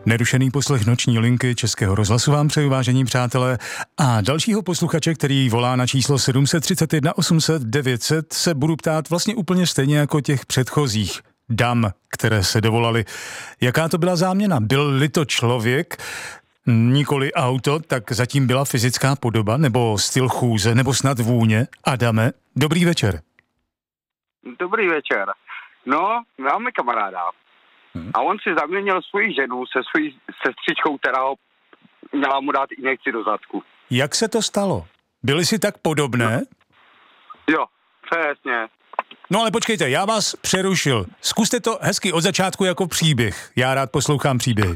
Nerušený poslech noční linky Českého rozhlasu vám přeju, vážení přátelé, a dalšího posluchače, který volá na číslo 731 800 900, se budu ptát vlastně úplně stejně jako těch předchozích dam, které se dovolali. Jaká to byla záměna? Byl-li to člověk, nikoli auto, tak zatím byla fyzická podoba, nebo styl chůze, nebo snad vůně? Adame, dobrý večer. Dobrý večer. No, máme kamaráda. A on si zaměnil svoji ženu se svojí sestřičkou, která ho měla mu dát injekci do zadku. Jak se to stalo? Byly si tak podobné? Jo, přesně. No ale počkejte, já vás přerušil. Zkuste to hezky od začátku jako příběh. Já rád poslouchám příběhy.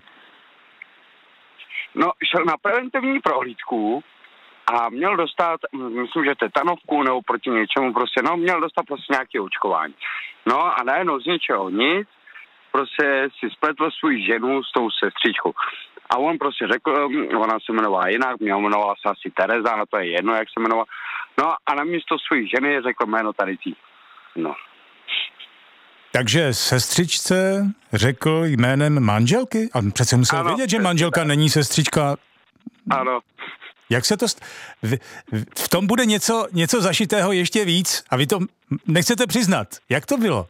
No, šel na preventivní prohlídku a měl dostat, myslím, že tetanovku nebo proti něčemu prostě, no, měl dostat prostě nějaké očkování. No a najednou z ničeho nic, prostě si spletl svou ženu s tou sestřičkou. A on prostě řekl, ona se jmenovala jinak, jmenovala se asi Tereza, no to je jedno, jak se jmenovala. No a namísto své ženy řekl jméno tady tí. No. Takže sestřičce řekl jménem manželky? A přece musel vědět, že manželka není sestřička. Ano. Jak se to... V tom bude něco zašitého ještě víc a vy to nechcete přiznat. Jak to bylo?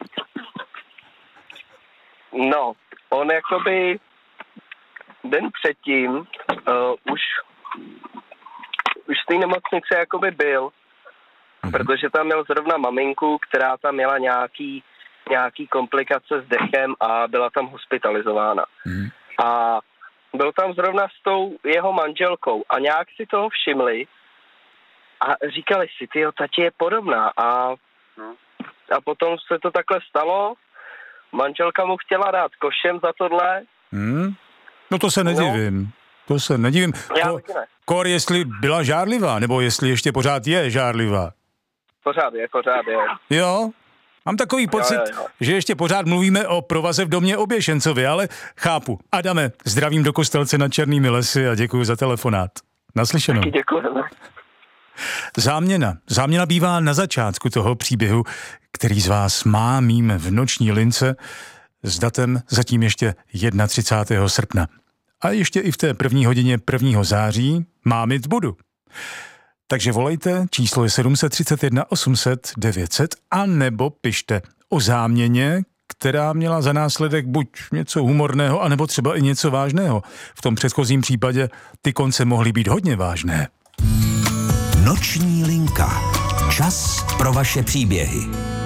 No, on jakoby den předtím už v té nemocnici jakoby byl, protože tam měl zrovna maminku, která tam měla nějaký komplikace s dechem a byla tam hospitalizována. A byl tam zrovna s tou jeho manželkou a nějak si toho všimli a říkali si, tyjo, tati je podobná a potom se to takhle stalo. Manželka mu chtěla dát košem za tohle. No to se nedivím. No. To se nedivím. Kor, jestli byla žárlivá, nebo jestli ještě pořád je žárlivá. Pořád je. Jo? Mám takový pocit, že ještě pořád mluvíme o provaze v domě Oběšencovi, ale chápu. Adame, zdravím do Kostelce nad Černými lesy a děkuji za telefonát. Naslyšenou. Děkujeme. Záměna bývá na začátku toho příběhu, který z vás má mým v noční lince s datem zatím ještě 31. srpna. A ještě i v té první hodině 1. září má mít budu. Takže volejte, číslo je 731 800 900 a nebo pište o záměně, která měla za následek buď něco humorného, anebo třeba i něco vážného. V tom předchozím případě ty konce mohly být hodně vážné. Noční linka. Čas pro vaše příběhy.